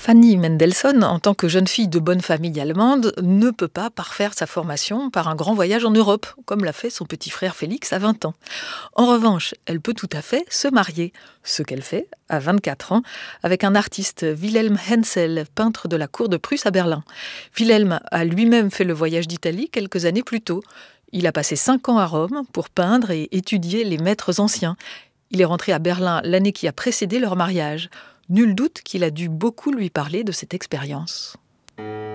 Fanny Mendelssohn, en tant que jeune fille de bonne famille allemande, ne peut pas parfaire sa formation par un grand voyage en Europe, comme l'a fait son petit frère Félix à 20 ans. En revanche, elle peut tout à fait se marier, ce qu'elle fait à 24 ans, avec un artiste, Wilhelm Hensel, peintre de la cour de Prusse à Berlin. Wilhelm a lui-même fait le voyage d'Italie quelques années plus tôt. Il a passé 5 ans à Rome pour peindre et étudier les maîtres anciens. Il est rentré à Berlin l'année qui a précédé leur mariage. Nul doute qu'il a dû beaucoup lui parler de cette expérience.